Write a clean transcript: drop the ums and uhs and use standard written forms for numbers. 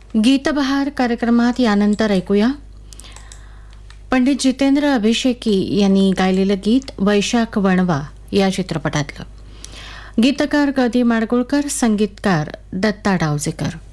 गीतबहार कार्यक्रमात यानंतर ऐकूया पंडित जितेंद्र अभिषेकी यांनी गायलेलं गीत वैशाख वणवा या चित्रपटातलं. गीतकार ग दी माडगुळकर, संगीतकार दत्ता डावजेकर.